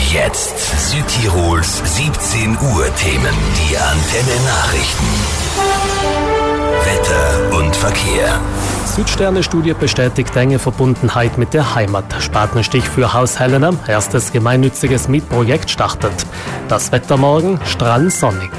Jetzt Südtirols 17 Uhr Themen. Die Antenne Nachrichten. Wetter und Verkehr. Südsterne-Studie bestätigt enge Verbundenheit mit der Heimat. Spatenstich für Haus Helena. Erstes gemeinnütziges Mietprojekt startet. Das Wetter morgen strahlend sonnig.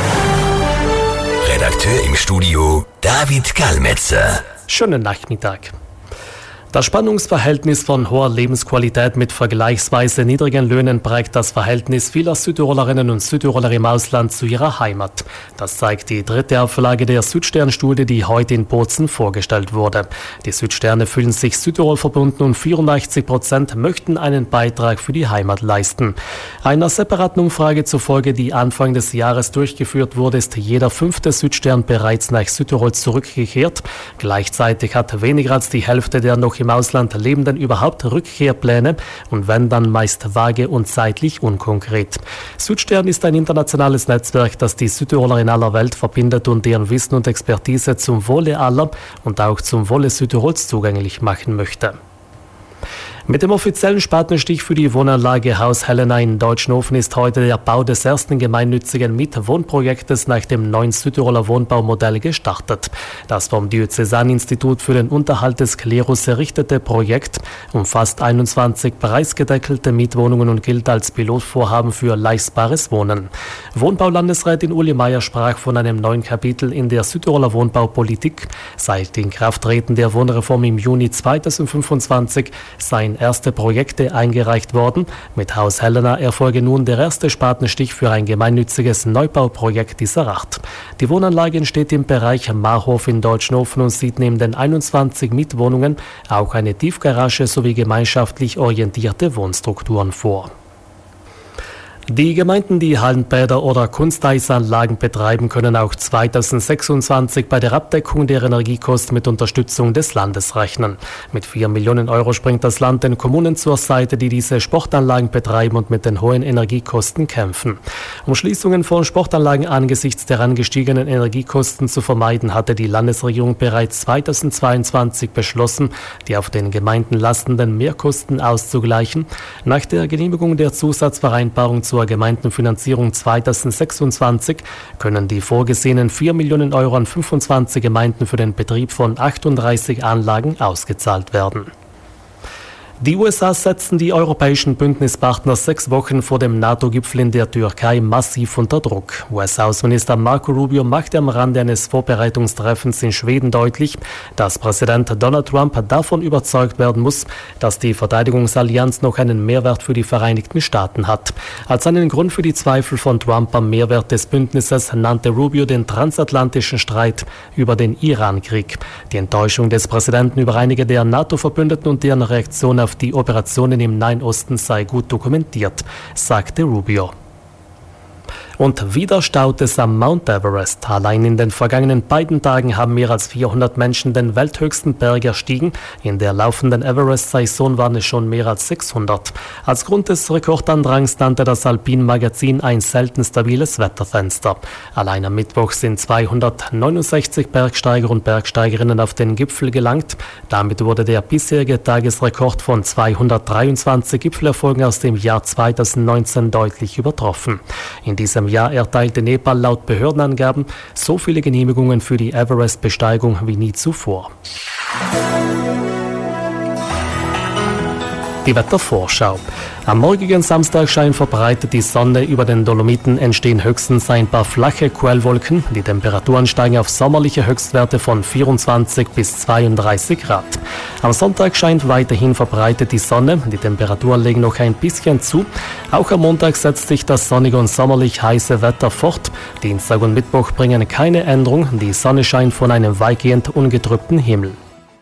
Redakteur im Studio David Gallmetzer. Schönen Nachmittag. Das Spannungsverhältnis von hoher Lebensqualität mit vergleichsweise niedrigen Löhnen prägt das Verhältnis vieler Südtirolerinnen und Südtiroler im Ausland zu ihrer Heimat. Das zeigt die dritte Auflage der Südstern-Studie, die heute in Bozen vorgestellt wurde. Die Südsterne fühlen sich Südtirol verbunden und 84% möchten einen Beitrag für die Heimat leisten. Einer separaten Umfrage zufolge, die Anfang des Jahres durchgeführt wurde, ist jeder 5. Südstern bereits nach Südtirol zurückgekehrt. Gleichzeitig hat weniger als die Hälfte der noch im Ausland Lebenden überhaupt Rückkehrpläne und wenn dann meist vage und zeitlich unkonkret. Südstern ist ein internationales Netzwerk, das die Südtiroler in aller Welt verbindet und deren Wissen und Expertise zum Wohle aller und auch zum Wohle Südtirols zugänglich machen möchte. Mit dem offiziellen Spatenstich für die Wohnanlage Haus Helena in Deutschenhofen ist heute der Bau des ersten gemeinnützigen Mietwohnprojektes nach dem neuen Südtiroler Wohnbaumodell gestartet. Das vom Diözesaninstitut für den Unterhalt des Klerus errichtete Projekt umfasst 21 preisgedeckelte Mietwohnungen und gilt als Pilotvorhaben für leistbares Wohnen. Wohnbaulandesrätin Uli Meier sprach von einem neuen Kapitel in der Südtiroler Wohnbaupolitik. Seit Inkrafttreten der Wohnreform im Juni 2025 seien erste Projekte eingereicht worden. Mit Haus Helena erfolge nun der erste Spatenstich für ein gemeinnütziges Neubauprojekt dieser Art. Die Wohnanlage entsteht im Bereich Marhof in Deutschenhofen und sieht neben den 21 Mietwohnungen auch eine Tiefgarage sowie gemeinschaftlich orientierte Wohnstrukturen vor. Die Gemeinden, die Hallenbäder oder Kunsteisanlagen betreiben, können auch 2026 bei der Abdeckung der Energiekosten mit Unterstützung des Landes rechnen. Mit 4 Millionen Euro springt das Land den Kommunen zur Seite, die diese Sportanlagen betreiben und mit den hohen Energiekosten kämpfen. Um Schließungen von Sportanlagen angesichts der angestiegenen Energiekosten zu vermeiden, hatte die Landesregierung bereits 2022 beschlossen, die auf den Gemeinden lastenden Mehrkosten auszugleichen. Nach der Genehmigung der Zusatzvereinbarung zur Gemeindenfinanzierung 2026 können die vorgesehenen 4 Millionen Euro an 25 Gemeinden für den Betrieb von 38 Anlagen ausgezahlt werden. Die USA setzen die europäischen Bündnispartner 6 Wochen vor dem NATO-Gipfel in der Türkei massiv unter Druck. US-Außenminister Marco Rubio machte am Rande eines Vorbereitungstreffens in Schweden deutlich, dass Präsident Donald Trump davon überzeugt werden muss, dass die Verteidigungsallianz noch einen Mehrwert für die Vereinigten Staaten hat. Als einen Grund für die Zweifel von Trump am Mehrwert des Bündnisses nannte Rubio den transatlantischen Streit über den Irankrieg. Die Enttäuschung des Präsidenten über einige der NATO-Verbündeten und deren Reaktion auf die Operationen im Nahen Osten sei gut dokumentiert, sagte Rubio. Und wieder staut es am Mount Everest. Allein in den vergangenen beiden Tagen haben mehr als 400 Menschen den welthöchsten Berg erstiegen. In der laufenden Everest-Saison waren es schon mehr als 600. Als Grund des Rekordandrangs nannte das Alpin-Magazin ein selten stabiles Wetterfenster. Allein am Mittwoch sind 269 Bergsteiger und Bergsteigerinnen auf den Gipfel gelangt. Damit wurde der bisherige Tagesrekord von 223 Gipfelerfolgen aus dem Jahr 2019 deutlich übertroffen. In diesem Jahr erteilte Nepal laut Behördenangaben so viele Genehmigungen für die Everest-Besteigung wie nie zuvor. Die Wettervorschau. Am morgigen Samstag scheint verbreitet die Sonne. Über den Dolomiten entstehen höchstens ein paar flache Quellwolken. Die Temperaturen steigen auf sommerliche Höchstwerte von 24 bis 32 Grad. Am Sonntag scheint weiterhin verbreitet die Sonne. Die Temperaturen legen noch ein bisschen zu. Auch am Montag setzt sich das sonnige und sommerlich heiße Wetter fort. Dienstag und Mittwoch bringen keine Änderung. Die Sonne scheint von einem weitgehend ungetrübten Himmel.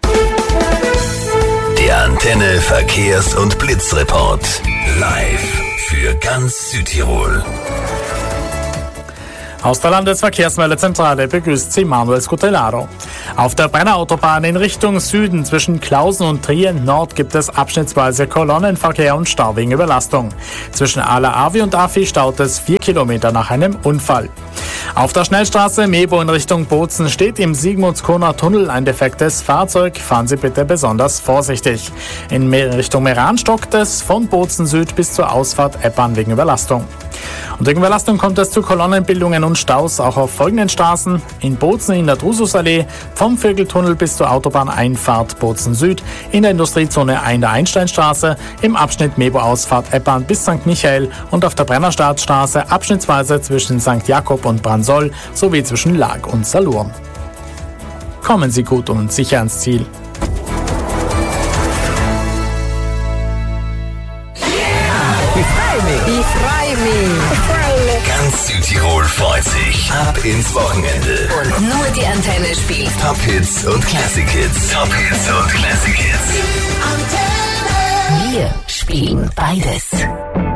Der Antenne Verkehrs- und Blitzreport. Live für ganz Südtirol. Aus der Landesverkehrsmeldezentrale begrüßt Sie Manuel Scutellaro. Auf der Brennerautobahn in Richtung Süden zwischen Klausen und Trien Nord gibt es abschnittsweise Kolonnenverkehr und Stau wegen Überlastung. Zwischen Ala-Avi und Afi staut es 4 Kilometer nach einem Unfall. Auf der Schnellstraße Mebo in Richtung Bozen steht im Sigmundskoner Tunnel ein defektes Fahrzeug. Fahren Sie bitte besonders vorsichtig. In Richtung Meran stockt es von Bozen Süd bis zur Ausfahrt Eppan wegen Überlastung. Und wegen Überlastung kommt es zu Kolonnenbildungen und Staus auch auf folgenden Straßen. In Bozen in der Drususallee, vom Vögeltunnel bis zur Autobahneinfahrt Bozen Süd, in der Industriezone in der Einsteinstraße, im Abschnitt Mebo-Ausfahrt Eppan bis St. Michael und auf der Brennerstadtstraße abschnittsweise zwischen St. Jakob und Bransoll sowie zwischen Lag und Salurn. Kommen Sie gut und sicher ans Ziel. Ich freu mich. Ganz Südtirol freut sich. Ab ins Wochenende. Und nur die Antenne spielt Top Hits und Classic Hits. Top Hits und Classic Hits. Wir spielen beides.